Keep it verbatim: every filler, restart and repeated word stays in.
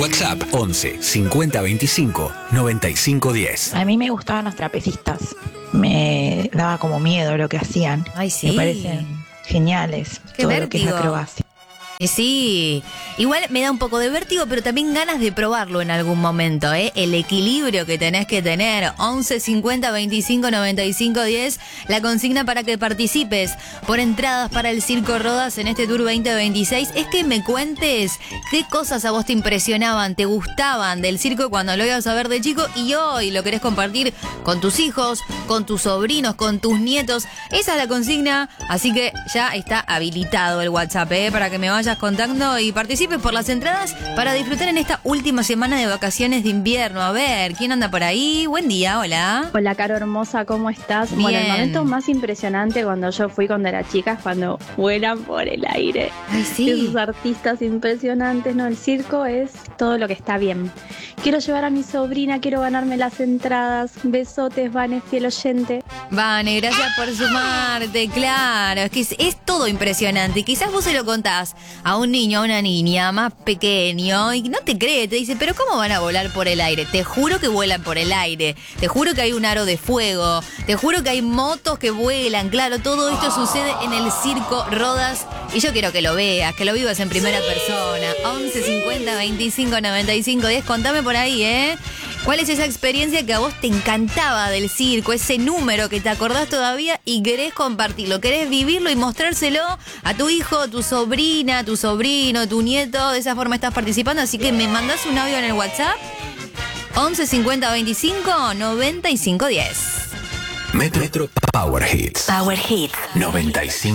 WhatsApp once cincuenta veinticinco noventa y cinco diez. A mí me gustaban los trapecistas. Me daba como miedo lo que hacían. Ay, sí. Me parecen geniales. Qué todo vértigo. lo que es la acrobacia. Y sí, igual me da un poco de vértigo, pero también ganas de probarlo en algún momento, ¿eh? El equilibrio que tenés que tener. once cincuenta veinticinco noventa y cinco diez, la consigna para que participes por entradas para el Circo Rodas en este Tour veinte veintiséis es que me cuentes qué cosas a vos te impresionaban, te gustaban del circo cuando lo ibas a ver de chico y hoy lo querés compartir con tus hijos, con tus sobrinos, con tus nietos. Esa es la consigna, así que ya está habilitado el WhatsApp, ¿eh? Para que me vayas contando y participes por las entradas para disfrutar en esta última semana de vacaciones de invierno. A ver, ¿quién anda por ahí? Buen día, hola. Hola, Caro hermosa, ¿cómo estás? Bien. Bueno, el momento más impresionante cuando yo fui cuando era chica es cuando vuelan por el aire. Ay, sí. Esos artistas impresionantes, ¿no? El circo es todo lo que está bien. Quiero llevar a mi sobrina, quiero ganarme las entradas. Besotes, Vane, fiel oyente. Vane, gracias por sumarte, claro. Es que es, es todo impresionante. Quizás vos se lo contás a un niño, a una niña más pequeño y no te cree, te dice, pero ¿cómo van a volar por el aire? Te juro que vuelan por el aire, te juro que hay un aro de fuego, te juro que hay motos que vuelan, claro, todo esto sucede en el Circo Rodas y yo quiero que lo veas, que lo vivas en primera sí. persona. once cincuenta veinticinco noventa y cinco diez, contame por ahí, ¿eh? ¿Cuál es esa experiencia que a vos te encantaba del circo? Ese número que te acordás todavía y querés compartirlo, querés vivirlo y mostrárselo a tu hijo, a tu sobrina, a tu sobrino, a tu nieto. De esa forma estás participando, así que me mandás un audio en el WhatsApp once cincuenta veinticinco noventa y cinco diez. Metro Power Hits. Power Hits. noventa y cinco.